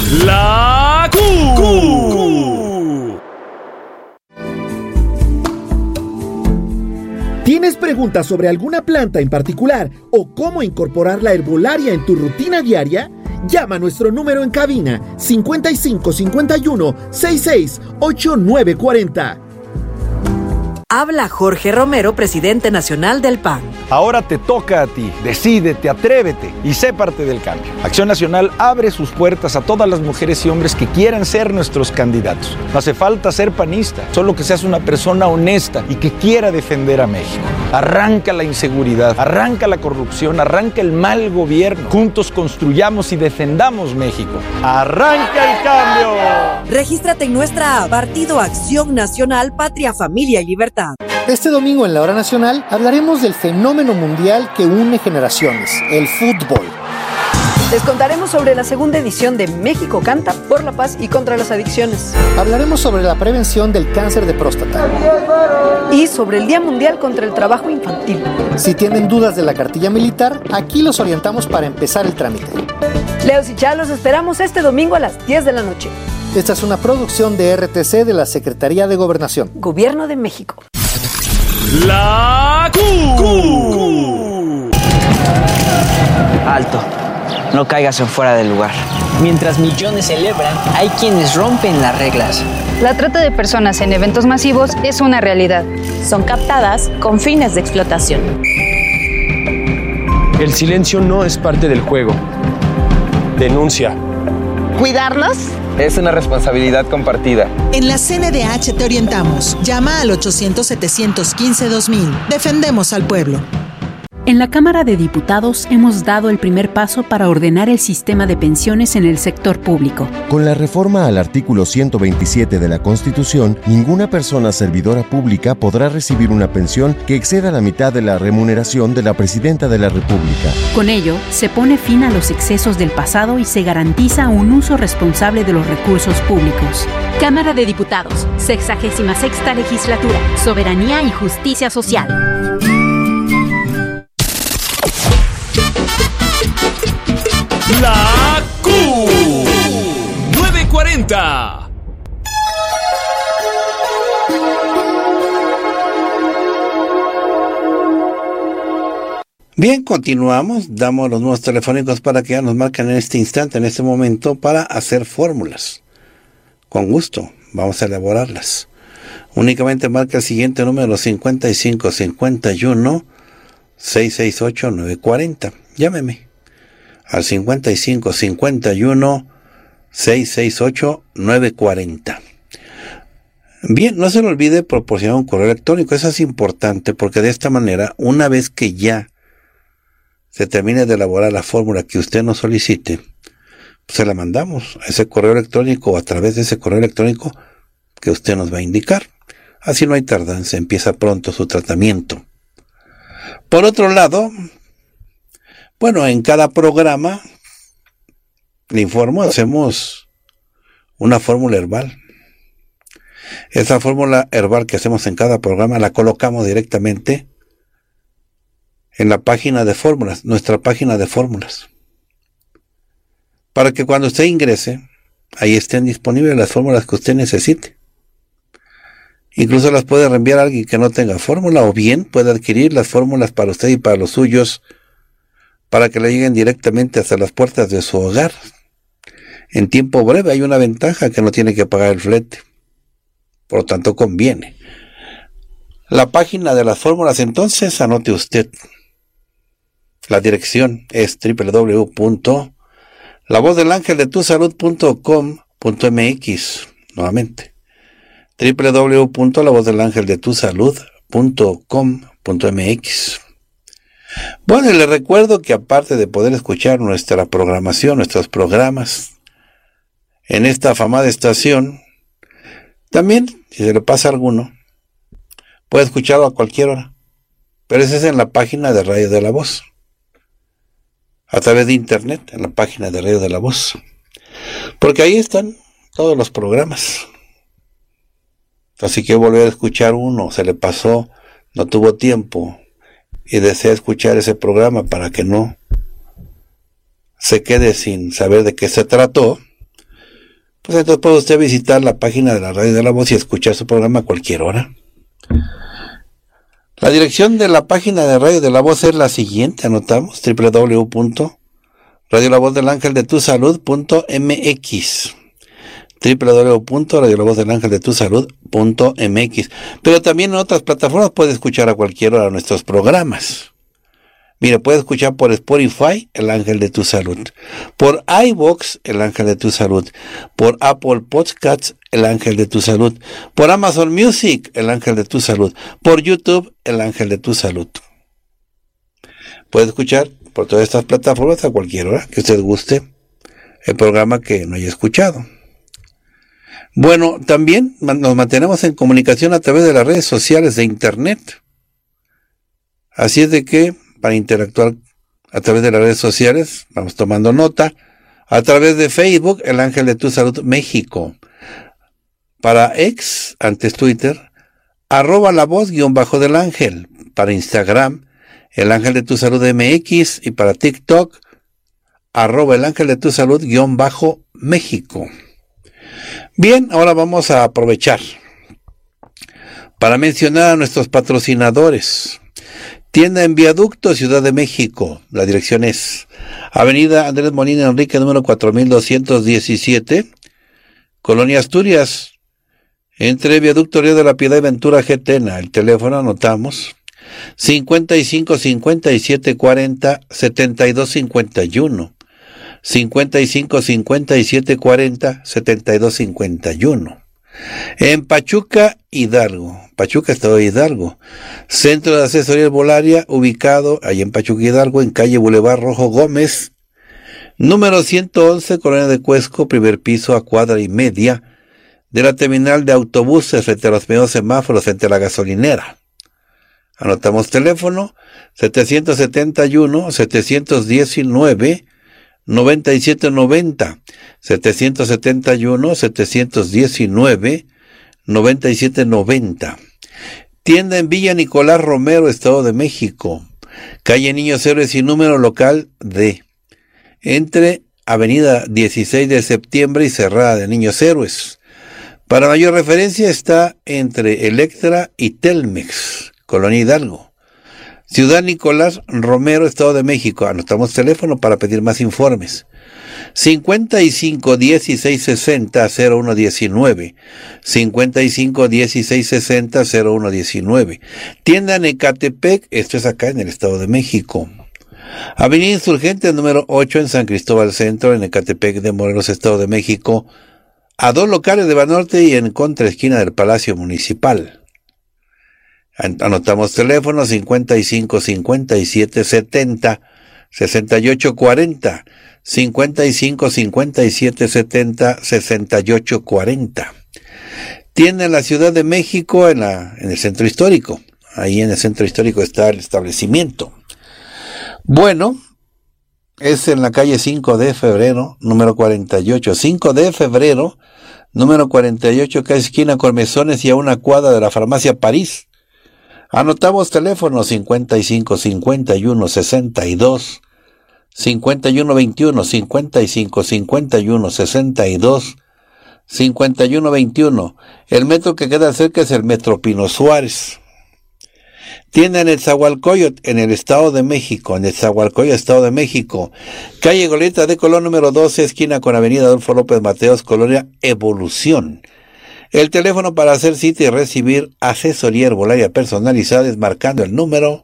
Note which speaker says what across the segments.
Speaker 1: La Q.
Speaker 2: ¿Tienes preguntas sobre alguna planta en particular o cómo incorporar la herbolaria en tu rutina diaria? Llama a nuestro número en cabina 55 51 66 8940.
Speaker 3: Habla Jorge Romero, presidente nacional del PAN.
Speaker 4: Ahora te toca a ti. Decídete, atrévete y sé parte del cambio. Acción Nacional abre sus puertas a todas las mujeres y hombres que quieran ser nuestros candidatos. No hace falta ser panista, solo que seas una persona honesta y que quiera defender a México. Arranca la inseguridad, arranca la corrupción, arranca el mal gobierno. Juntos construyamos y defendamos México. ¡Arranca el cambio!
Speaker 3: Regístrate en nuestra app Partido Acción Nacional, Patria, Familia y Libertad.
Speaker 5: Este domingo en la Hora Nacional hablaremos del fenómeno mundial que une generaciones, el fútbol.
Speaker 6: Les contaremos sobre la segunda edición de México Canta por la paz y contra las adicciones.
Speaker 5: Hablaremos sobre la prevención del cáncer de próstata.
Speaker 6: Y sobre el Día Mundial contra el Trabajo Infantil.
Speaker 5: Si tienen dudas de la cartilla militar, aquí los orientamos para empezar el trámite.
Speaker 6: Leos y Chá, los esperamos este domingo a las 10 de la noche.
Speaker 5: Esta es una producción de RTC de la Secretaría de Gobernación.
Speaker 6: Gobierno de México.
Speaker 1: La Q.
Speaker 7: Alto, no caigas en fuera del lugar. Mientras millones celebran, hay quienes rompen las reglas.
Speaker 8: La trata de personas en eventos masivos es una realidad.
Speaker 9: Son captadas con fines de explotación.
Speaker 10: El silencio no es parte del juego. Denuncia.
Speaker 11: ¿Cuidarnos?
Speaker 12: Es una responsabilidad compartida.
Speaker 13: En la CNDH te orientamos. Llama al 800-715-2000. Defendemos al pueblo.
Speaker 14: En la Cámara de Diputados hemos dado el primer paso para ordenar el sistema de pensiones en el sector público.
Speaker 15: Con la reforma al artículo 127 de la Constitución, ninguna persona servidora pública podrá recibir una pensión que exceda la mitad de la remuneración de la Presidenta de la República.
Speaker 14: Con ello, se pone fin a los excesos del pasado y se garantiza un uso responsable de los recursos públicos.
Speaker 16: Cámara de Diputados, 66ª Legislatura, Soberanía y Justicia Social.
Speaker 1: La Q 940.
Speaker 17: Bien, continuamos, damos los números telefónicos para que ya nos marquen en este instante, en este momento, para hacer fórmulas. Con gusto, vamos a elaborarlas. Únicamente marca el siguiente número, 55 51 668 940. Llámeme al 55 51 668 940. Bien, no se le olvide proporcionar un correo electrónico. Eso es importante porque de esta manera, una vez que ya se termine de elaborar la fórmula que usted nos solicite, se la mandamos a ese correo electrónico o a través de ese correo electrónico que usted nos va a indicar. Así no hay tardanza, empieza pronto su tratamiento. Por otro lado, bueno, en cada programa, le informo, hacemos una fórmula herbal. Esa fórmula herbal que hacemos en cada programa la colocamos directamente en la página de fórmulas, nuestra página de fórmulas. Para que cuando usted ingrese, ahí estén disponibles las fórmulas que usted necesite. Incluso las puede reenviar a alguien que no tenga fórmula, o bien puede adquirir las fórmulas para usted y para los suyos, para que le lleguen directamente hasta las puertas de su hogar. En tiempo breve hay una ventaja, que no tiene que pagar el flete. Por lo tanto, conviene. La página de las fórmulas, entonces, anote usted. La dirección es www.lavozdelangeldetusalud.com.mx. Nuevamente, www.lavozdelangeldetusalud.com.mx. Bueno, y les recuerdo que aparte de poder escuchar nuestra programación, nuestros programas en esta afamada estación, también, si se le pasa alguno, puede escucharlo a cualquier hora. Pero ese es en la página de Radio de la Voz. A través de internet, en la página de Radio de la Voz. Porque ahí están todos los programas. Así que volver a escuchar uno, se le pasó, no tuvo tiempo, y desea escuchar ese programa para que no se quede sin saber de qué se trató, pues entonces puede usted visitar la página de la Radio de la Voz y escuchar su programa a cualquier hora. La dirección de la página de Radio de la Voz es la siguiente, anotamos, www.radiolavoz.mx, www.radiolavoz.mx, pero también en otras plataformas puede escuchar a cualquier hora nuestros programas. Mire, puede escuchar por Spotify, El Ángel de tu Salud, por iVoox, El Ángel de tu Salud, por Apple Podcasts, El Ángel de tu Salud, por Amazon Music, El Ángel de tu Salud, por YouTube, El Ángel de tu Salud. Puede escuchar por todas estas plataformas a cualquier hora que usted guste el programa que no haya escuchado. Bueno, también nos mantenemos en comunicación a través de las redes sociales de Internet. Así es de que, para interactuar a través de las redes sociales, vamos tomando nota, a través de Facebook, El Ángel de tu Salud México. Para X, antes Twitter, @lavoz_del ángel. Para Instagram, El Ángel de tu Salud MX. Y para TikTok, @El Ángel de tu Salud _México. Bien, ahora vamos a aprovechar para mencionar a nuestros patrocinadores. Tienda en Viaducto, Ciudad de México. La dirección es Avenida Andrés Molina Enrique, número 4217, Colonia Asturias, entre Viaducto Río de la Piedad y Ventura Getena. El teléfono, anotamos, 55 57 40 72 51. 55 57 40 72 51. En Pachuca, Hidalgo. Pachuca, Estado de Hidalgo. Centro de Asesoría Herbolaria, ubicado allí en Pachuca, Hidalgo, en calle Boulevard Rojo Gómez, número 111, Colonia de Cuesco, primer piso, a cuadra y media de la terminal de autobuses, frente a los medios semáforos, frente a la gasolinera. Anotamos teléfono 771 719 9790, 771 719 9790. Tienda en Villa Nicolás Romero, Estado de México, calle Niños Héroes y número local D, entre avenida 16 de septiembre y Cerrada de Niños Héroes. Para mayor referencia está entre Electra y Telmex, Colonia Hidalgo. Ciudad Nicolás Romero, Estado de México. Anotamos teléfono para pedir más informes. 55 16 60 0119. 55 16 60 0119. Tienda en Ecatepec, esto es acá en el Estado de México. Avenida Insurgente número 8 en San Cristóbal Centro, en Ecatepec de Morelos, Estado de México, a 2 locales de Banorte y en contraesquina del Palacio Municipal. Anotamos teléfono 55 57 70 68 40, 55 57 70 68 40. Tienda en la Ciudad de México, en el centro histórico. Ahí en el centro histórico está el establecimiento. Bueno, es en la calle 5 de febrero, número 48. 5 de febrero, número 48, casi esquina con Mesones y a 1 cuadra de la farmacia París. Anotamos teléfono 55 51 62 51 21, 55 51 62 51 21. El metro que queda cerca es el Metro Pino Suárez. Tienda en Nezahualcóyotl, en el Estado de México, Estado de México, calle Goleta de Colón número 12, esquina con avenida Adolfo López Mateos, Colonia Evolución. El teléfono para hacer cita y recibir asesoría herbolaria personalizada es marcando el número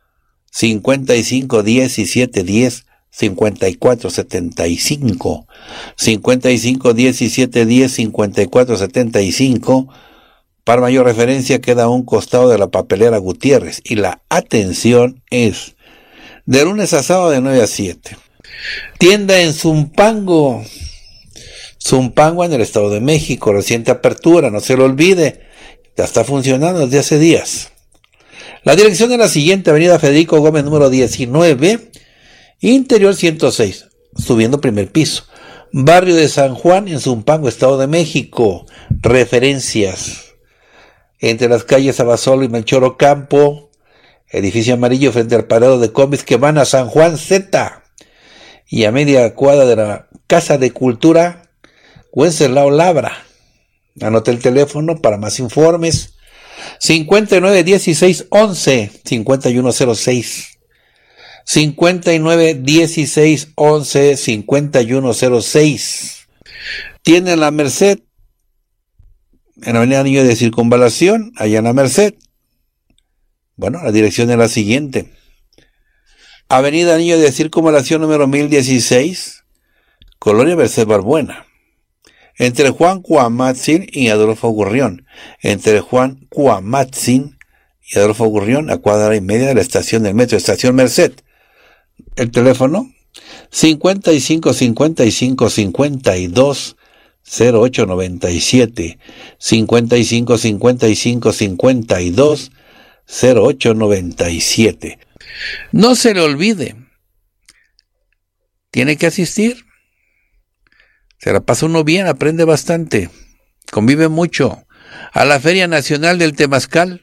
Speaker 17: 55 17 10 54 75, 55 17 10 54 75. Para mayor referencia queda a un costado de la papelera Gutiérrez y la atención es de lunes a sábado de 9 a 7. Tienda en Zumpango en el Estado de México, reciente apertura, no se lo olvide, ya está funcionando desde hace días. La dirección es la siguiente: avenida Federico Gómez número 19, interior 106, subiendo primer piso, barrio de San Juan en Zumpango, Estado de México. Referencias: entre las calles Abasolo y Melchor Ocampo, edificio amarillo frente al parado de combis que van a San Juan Z, y a media cuadra de la Casa de Cultura, Wenceslao Labra. Anote el teléfono para más informes. 591611-5106. 591611-5106. Tiene la Merced, en la avenida Anillo de Circunvalación, allá en la Merced. Bueno, la dirección es la siguiente. Avenida Anillo de Circunvalación número 1016, Colonia Merced Balbuena. Entre Juan Cuamatzin y Adolfo Gurrión. Entre Juan Cuamatzin y Adolfo Gurrión, a cuadra y media de la estación del metro, estación Merced. El teléfono 5555520897, 5555520897. No se le olvide, tiene que asistir. Se la pasa uno bien, aprende bastante, convive mucho. A la Feria Nacional del Temazcal,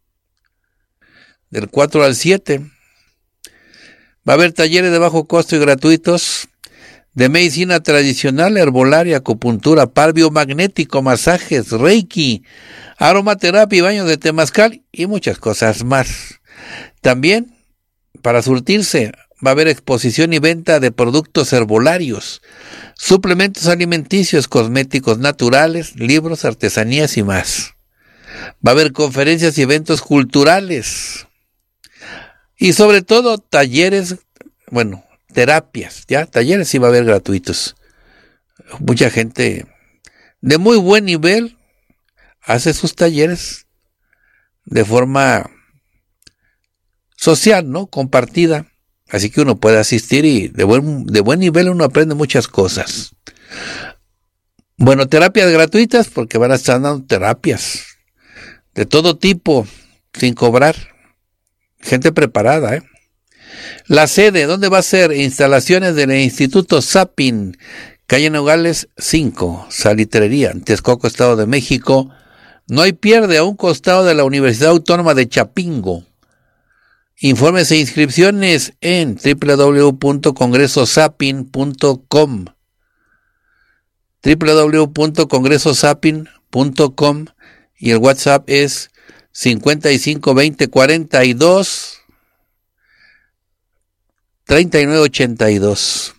Speaker 17: del 4 al 7. Va a haber talleres de bajo costo y gratuitos de medicina tradicional, herbolaria, acupuntura, par biomagnético, masajes, reiki, aromaterapia y baños de temazcal y muchas cosas más. También, para surtirse, va a haber exposición y venta de productos herbolarios, suplementos alimenticios, cosméticos naturales, libros, artesanías y más. Va a haber conferencias y eventos culturales. Y sobre todo talleres, terapias, ya, talleres sí va a haber gratuitos. Mucha gente de muy buen nivel hace sus talleres de forma social, ¿no? Compartida. Así que uno puede asistir y de buen nivel uno aprende muchas cosas. Bueno, terapias gratuitas porque van a estar dando terapias de todo tipo, sin cobrar. Gente preparada, ¿eh? La sede, ¿dónde va a ser? Instalaciones del Instituto Sapin, calle Nogales 5, Salitrería, en Texcoco, Estado de México. No hay pierde, a un costado de la Universidad Autónoma de Chapingo. Informes e inscripciones en www.congresosapin.com, www.congresosapin.com, y el WhatsApp es 552042 3982,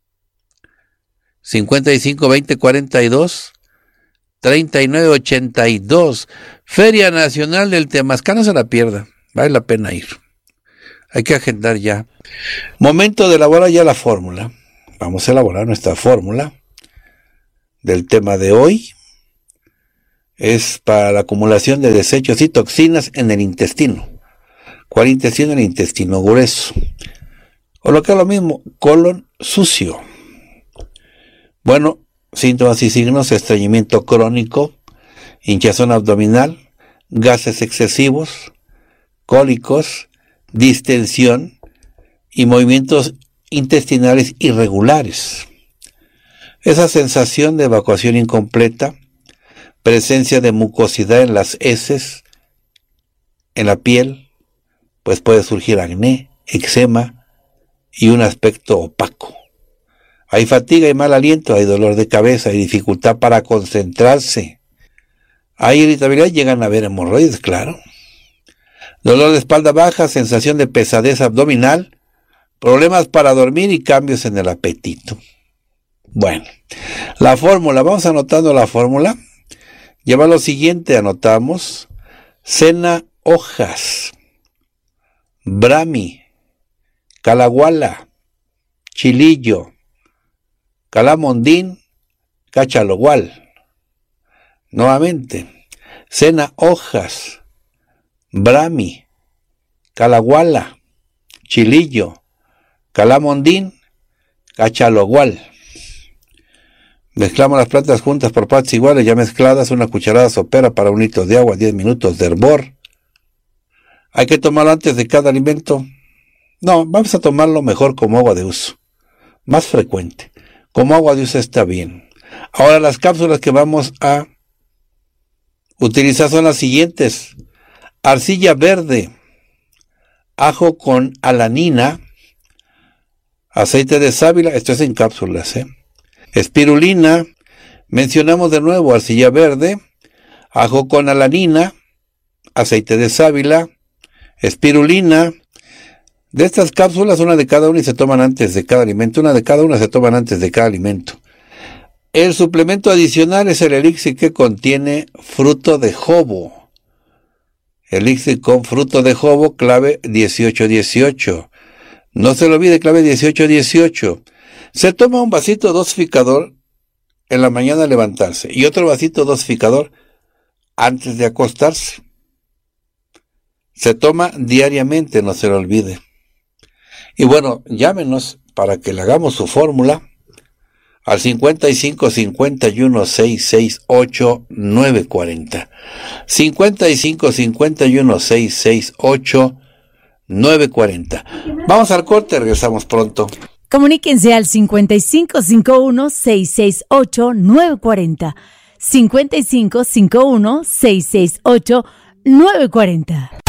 Speaker 17: 552042 3982. Feria Nacional del Temazcal, no se la pierda, vale la pena ir. Hay que agendar ya. Momento de elaborar ya la fórmula. Vamos a elaborar nuestra fórmula del tema de hoy. Es para la acumulación de desechos y toxinas en el intestino. ¿Cuál intestino? El intestino grueso. O lo que es lo mismo, colon sucio. Bueno, síntomas y signos: estreñimiento crónico, hinchazón abdominal, gases excesivos, cólicos, distensión y movimientos intestinales irregulares. Esa sensación de evacuación incompleta, presencia de mucosidad en las heces, en la piel, pues puede surgir acné, eczema y un aspecto opaco. Hay fatiga y mal aliento, hay dolor de cabeza, hay dificultad para concentrarse, hay irritabilidad, llegan a haber hemorroides, claro. Dolor de espalda baja, sensación de pesadez abdominal, problemas para dormir y cambios en el apetito. Bueno, la fórmula, vamos anotando la fórmula. Lleva lo siguiente, anotamos: cena hojas, brahmi, calaguala, chilillo, calamondín, cachalogual. Nuevamente, cena hojas, brahmi, calaguala, chilillo, calamondín, cachalogual. Mezclamos las plantas juntas por partes iguales, ya mezcladas, una cucharada sopera para 1 litro de agua, 10 minutos de hervor. ¿Hay que tomarlo antes de cada alimento? No, vamos a tomarlo mejor como agua de uso, más frecuente. Como agua de uso está bien. Ahora, las cápsulas que vamos a utilizar son las siguientes: arcilla verde, ajo con alanina, aceite de sábila, esto es en cápsulas, espirulina, Mencionamos de nuevo arcilla verde, ajo con alanina, aceite de sábila, espirulina. De estas cápsulas, una de cada una y se toman antes de cada alimento. Una de cada una se toman antes de cada alimento. El suplemento adicional es el elixir que contiene fruto de jobo. Elixir con fruto de jobo, clave 1818. No se lo olvide, clave 1818. Se toma un vasito dosificador en la mañana al levantarse y otro vasito dosificador antes de acostarse. Se toma diariamente, no se lo olvide. Y bueno, llámenos para que le hagamos su fórmula al 55 51 668 940. 55 51 668 940. Vamos al corte, regresamos pronto.
Speaker 11: Comuníquense al 55 51 668 940. 55 51 668 940.